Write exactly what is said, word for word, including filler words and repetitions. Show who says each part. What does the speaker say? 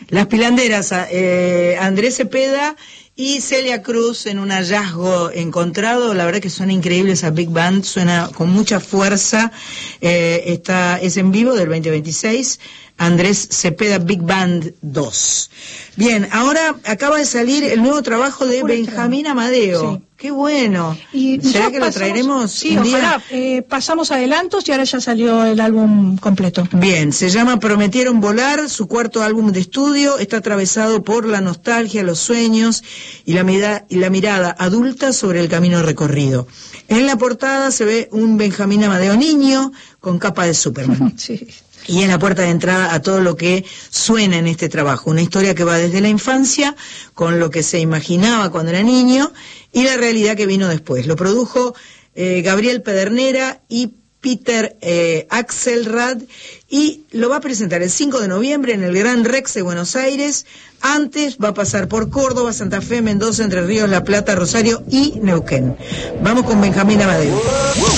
Speaker 1: Las Pilanderas, eh, Andrés Cepeda y Celia Cruz en un hallazgo encontrado. La verdad que suena increíble esa Big Band, suena con mucha fuerza. Eh, está, es en vivo del veinte veintiséis. Andrés Cepeda Big Band dos. Bien, ahora acaba de salir el nuevo trabajo de Benjamín Amadeo. Sí. Qué bueno.
Speaker 2: Y
Speaker 1: ¿Será que
Speaker 2: pasamos,
Speaker 1: lo traeremos?
Speaker 2: Sí,
Speaker 1: un
Speaker 2: ojalá.
Speaker 1: día?
Speaker 2: Eh, pasamos adelantos y ahora ya salió el álbum completo.
Speaker 1: Bien, se llama Prometieron Volar, su cuarto álbum de estudio. Está atravesado por la nostalgia, los sueños y la, mirada, y la mirada adulta sobre el camino recorrido. En la portada se ve un Benjamín Amadeo niño con capa de Superman.
Speaker 2: Sí.
Speaker 1: Y es la puerta de entrada a todo lo que suena en este trabajo. Una historia que va desde la infancia, con lo que se imaginaba cuando era niño, y la realidad que vino después. Lo produjo eh, Gabriel Pedernera y Peter eh, Axelrad, y lo va a presentar el cinco de noviembre en el Gran Rex de Buenos Aires. Antes va a pasar por Córdoba, Santa Fe, Mendoza, Entre Ríos, La Plata, Rosario y Neuquén. Vamos con Benjamín Amadeo.